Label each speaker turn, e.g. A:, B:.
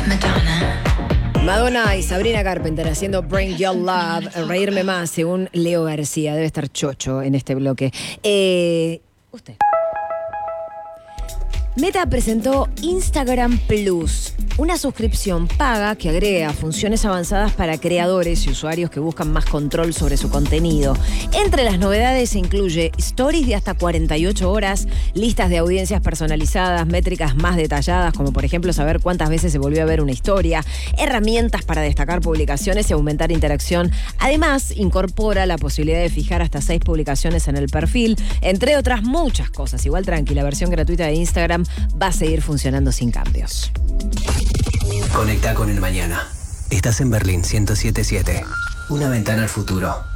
A: Madonna y Sabrina Carpenter haciendo Bring Your Love, Reírme Más, según Leo García. Debe estar chocho en este bloque. Usted. Meta presentó Instagram Plus, una suscripción paga que agrega funciones avanzadas para creadores y usuarios que buscan más control sobre su contenido. Entre las novedades se incluye stories de hasta 48 horas, listas de audiencias personalizadas, métricas más detalladas, como por ejemplo saber cuántas veces se volvió a ver una historia, herramientas para destacar publicaciones y aumentar interacción. Además, incorpora la posibilidad de fijar hasta 6 publicaciones en el perfil, entre otras muchas cosas. Igual tranqui, la versión gratuita de Instagram va a seguir funcionando sin cambios.
B: Conecta con el mañana. Estás en Berlín 107.7. Una ventana al futuro.